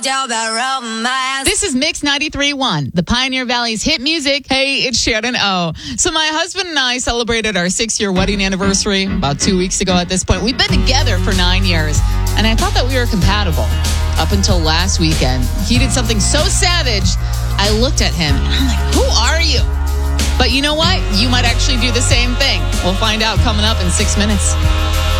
This is Mix 93.1, the Pioneer Valley's hit music. Hey, it's Shannon O. So my husband and I celebrated our 6-year wedding anniversary about 2 weeks ago at this point. We've been together for 9 years, and I thought that we were compatible up until last weekend. He did something so savage, I looked at him, and I'm like, who are you? But you know what? You might actually do the same thing. We'll find out coming up in 6 minutes.